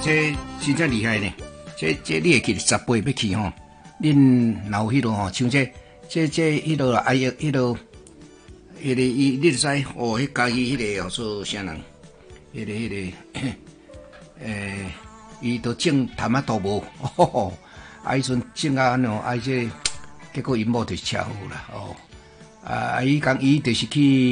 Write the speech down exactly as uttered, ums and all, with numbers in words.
这真正厉害呢！这这你会记十八要去吼，恁老迄落吼，像这这这迄落哎呀，迄落迄个伊，你就知哦，迄家己迄个哦做啥人？迄个迄个诶，伊都种淡仔都无，哦，啊，迄阵种啊安哦，啊这结果因某就是车祸啦，哦，啊，伊讲伊就是去。